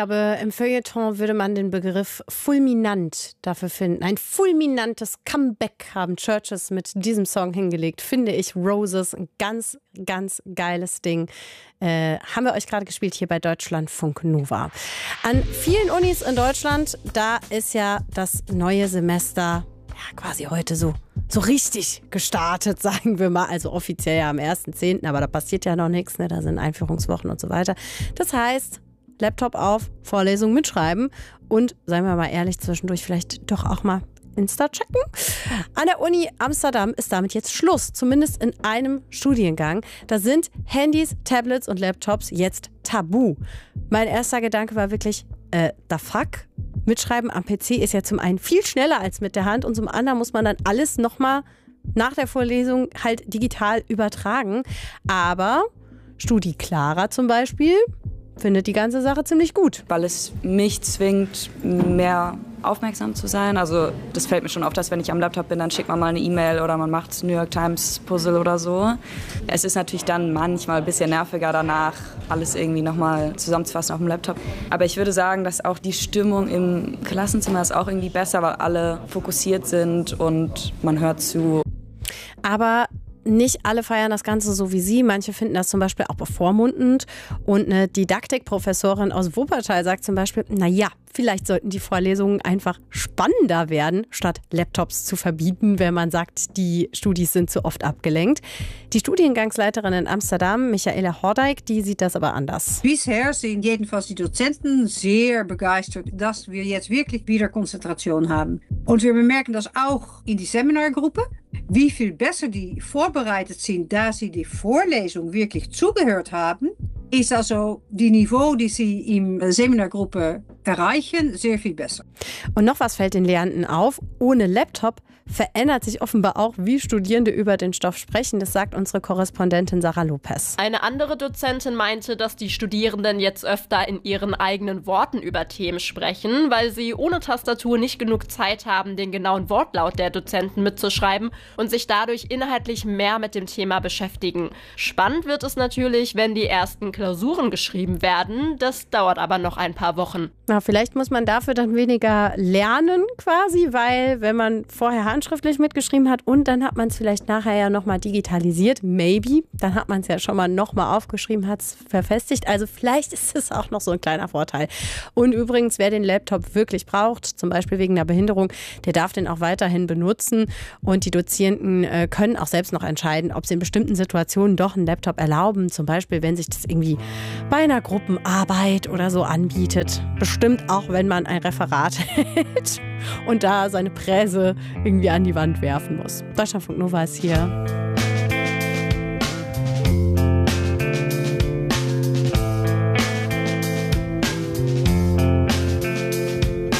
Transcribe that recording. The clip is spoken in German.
glaube, im Feuilleton würde man den Begriff fulminant dafür finden. Ein fulminantes Comeback haben Chvrches mit diesem Song hingelegt. Finde ich Roses ein ganz, ganz geiles Ding. Haben wir euch gerade gespielt hier bei Deutschlandfunk Nova. An vielen Unis in Deutschland, da ist ja das neue Semester quasi heute so richtig gestartet, sagen wir mal. Also offiziell ja am 1.10., aber da passiert ja noch nichts, ne? Da sind Einführungswochen und so weiter. Das heißt, Laptop auf, Vorlesung mitschreiben und, seien wir mal ehrlich, zwischendurch vielleicht doch auch mal Insta checken. An der Uni Amsterdam ist damit jetzt Schluss, zumindest in einem Studiengang. Da sind Handys, Tablets und Laptops jetzt tabu. Mein erster Gedanke war wirklich, the fuck? Mitschreiben am PC ist ja zum einen viel schneller als mit der Hand und zum anderen muss man dann alles nochmal nach der Vorlesung halt digital übertragen. Aber Studi Clara zum Beispiel findet die ganze Sache ziemlich gut. Weil es mich zwingt, mehr aufmerksam zu sein. Also das fällt mir schon auf, dass wenn ich am Laptop bin, dann schickt man mal eine E-Mail oder man macht New York Times Puzzle oder so. Es ist natürlich dann manchmal ein bisschen nerviger danach, alles irgendwie nochmal zusammenzufassen auf dem Laptop. Aber ich würde sagen, dass auch die Stimmung im Klassenzimmer ist auch irgendwie besser, weil alle fokussiert sind und man hört zu. Aber nicht alle feiern das Ganze so wie sie. Manche finden das zum Beispiel auch bevormundend. Und eine Didaktikprofessorin aus Wuppertal sagt zum Beispiel, naja, vielleicht sollten die Vorlesungen einfach spannender werden, statt Laptops zu verbieten, wenn man sagt, die Studis sind zu oft abgelenkt. Die Studiengangsleiterin in Amsterdam, Michaela Hordijk, die sieht das aber anders. Bisher sind jedenfalls die Dozenten sehr begeistert, dass wir jetzt wirklich wieder Konzentration haben. Und wir bemerken das auch in die Seminargruppen, wie viel besser die vorbereitet sind, da sie die Vorlesung wirklich zugehört haben, ist also die Niveau, die sie in Seminargruppe erreichen, sehr viel besser. Und noch was fällt den Lehrenden auf: Ohne Laptop verändert sich offenbar auch, wie Studierende über den Stoff sprechen. Das sagt unsere Korrespondentin Sarah Lopez. Eine andere Dozentin meinte, dass die Studierenden jetzt öfter in ihren eigenen Worten über Themen sprechen, weil sie ohne Tastatur nicht genug Zeit haben, den genauen Wortlaut der Dozenten mitzuschreiben und sich dadurch inhaltlich mehr mit dem Thema beschäftigen. Spannend wird es natürlich, wenn die ersten Klausuren geschrieben werden. Das dauert aber noch ein paar Wochen. Na, vielleicht muss man dafür dann weniger lernen quasi, weil wenn man vorher handschriftlich mitgeschrieben hat und dann hat man es vielleicht nachher ja nochmal digitalisiert, maybe, dann hat man es ja schon mal nochmal aufgeschrieben, hat es verfestigt. Also vielleicht ist es auch noch so ein kleiner Vorteil. Und übrigens, wer den Laptop wirklich braucht, zum Beispiel wegen einer Behinderung, der darf den auch weiterhin benutzen und die Dozierenden können auch selbst noch entscheiden, ob sie in bestimmten Situationen doch einen Laptop erlauben, zum Beispiel, wenn sich das irgendwie bei einer Gruppenarbeit oder so anbietet. Bestimmt auch, wenn man ein Referat hält und da seine Präse irgendwie an die Wand werfen muss. Deutschlandfunk Nova ist hier.